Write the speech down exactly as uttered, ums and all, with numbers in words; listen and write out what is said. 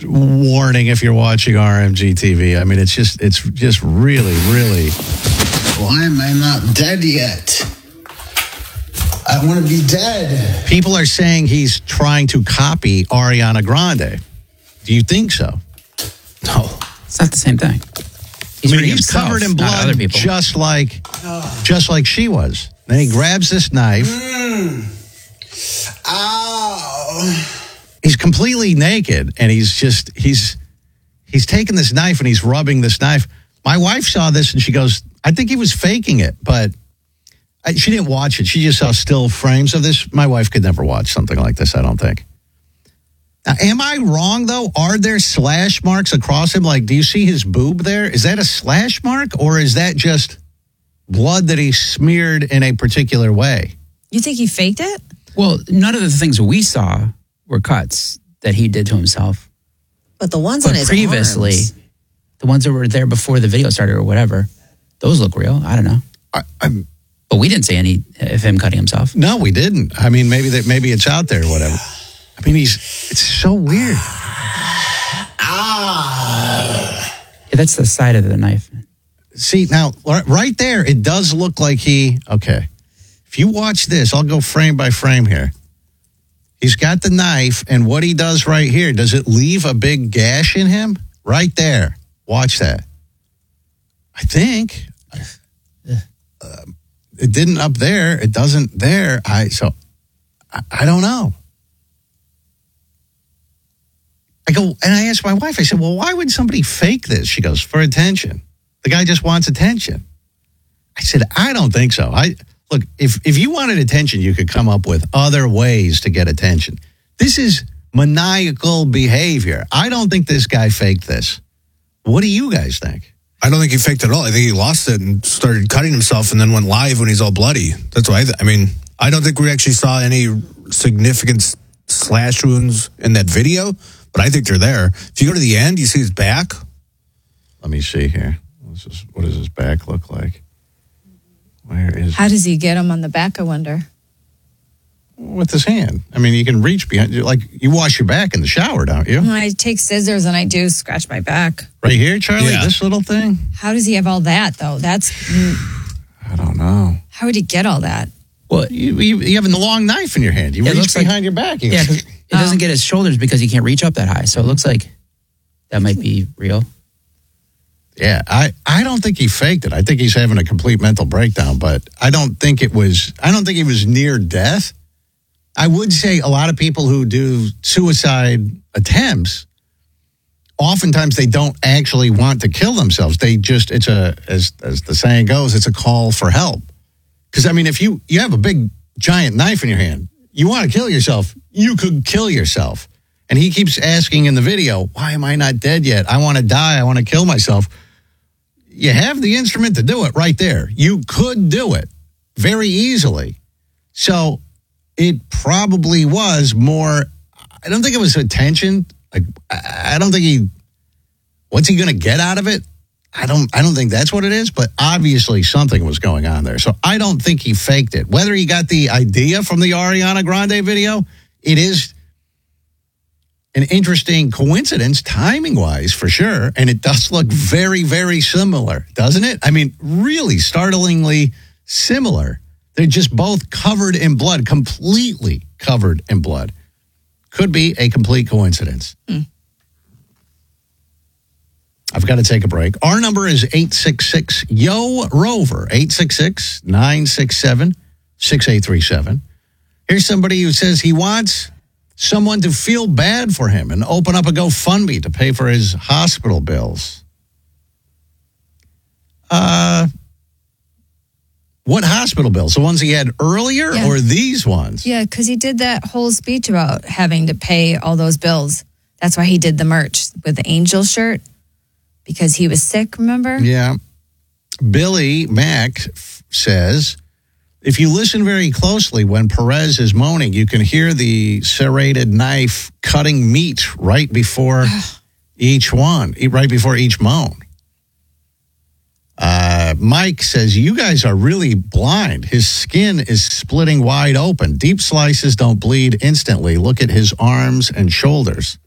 warning if you're watching R M G T V. I mean, it's just, it's just really, really. Why am I not dead yet? I want to be dead. People are saying he's trying to copy Ariana Grande. Do you think so? No, it's not the same thing. He's, I mean, he's himself, covered in blood, other people. just like, just like she was. Then he grabs this knife. Mm. Ow. He's completely naked, and he's just, he's, he's taking this knife, and he's rubbing this knife. My wife saw this, and she goes, I think he was faking it, but I, she didn't watch it. She just saw still frames of this. My wife could never watch something like this, I don't think. Now, am I wrong, though? Are there slash marks across him? Like, do you see his boob there? Is that a slash mark, or is that just blood that he smeared in a particular way? You think he faked it? Well, none of the things we saw were cuts that he did to himself. But the ones but on his previously, arms. the ones that were there before the video started or whatever, those look real. I don't know. I, I'm, but we didn't see any of him cutting himself. No, we didn't. I mean, maybe that maybe it's out there or whatever. I mean, he's, it's so weird. Ah. Yeah, that's the side of the knife. See, now, right there, it does look like he, okay. If you watch this, I'll go frame by frame here. He's got the knife, and what he does right here, does it leave a big gash in him? Right there. Watch that. I think. Uh, it didn't up there. It doesn't there. I So, I, I don't know. I go, and I asked my wife, I said, well, why would somebody fake this? She goes, for attention. The guy just wants attention. I said, I don't think so. I Look, if, if you wanted attention, you could come up with other ways to get attention. This is maniacal behavior. I don't think this guy faked this. What do you guys think? I don't think he faked it at all. I think he lost it and started cutting himself and then went live when he's all bloody. That's why I, th- I mean, I don't think we actually saw any significant slash wounds in that video, but I think they're there. If you go to the end, you see his back. Let me see here. This is, what does his back look like? Where is How does he get him on the back, I wonder? With his hand. I mean, you can reach behind, like you wash your back in the shower, don't you? I take scissors and I do scratch my back. Right here, Charlie, Yeah. this little thing? How does he have all that, though? That's, I don't know. how would he get all that? Well, You, you, you have a long knife in your hand. You Yeah, it reach looks like- behind your back. You yeah, 'cause it doesn't get his shoulders because he can't reach up that high. So it looks like that might be real. Yeah, I, I don't think he faked it. I think he's having a complete mental breakdown, but I don't think it was, I don't think he was near death. I would say a lot of people who do suicide attempts, oftentimes they don't actually want to kill themselves. They just, it's a, as, as the saying goes, it's a call for help. Because, I mean, if you, you have a big, giant knife in your hand, you want to kill yourself, you could kill yourself. And he keeps asking in the video, why am I not dead yet? I want to die. I want to kill myself. You have the instrument to do it right there. You could do it very easily. So it probably was more, I don't think it was attention. Like, I don't think he, what's he going to get out of it? I don't, I don't think that's what it is, but obviously something was going on there. So I don't think he faked it. Whether he got the idea from the Ariana Grande video, it is an interesting coincidence, timing-wise, for sure. And it does look very, very similar, doesn't it? I mean, really startlingly similar. They're just both covered in blood, completely covered in blood. Could be a complete coincidence. Hmm. I've got to take a break. Our number is eight six six, Y O, ROVER, eight six six, nine six seven, six eight three seven. Here's somebody who says he wants someone to feel bad for him and open up a GoFundMe to pay for his hospital bills. Uh, what hospital bills? The ones he had earlier Yeah. or these ones? Yeah, because he did that whole speech about having to pay all those bills. That's why he did the merch with the angel shirt, because he was sick, remember? Yeah. Billy Mack f- says, if you listen very closely when Perez is moaning, you can hear the serrated knife cutting meat right before each one, right before each moan. Uh, Mike says, you guys are really blind. His skin is splitting wide open. Deep slices don't bleed instantly. Look at his arms and shoulders.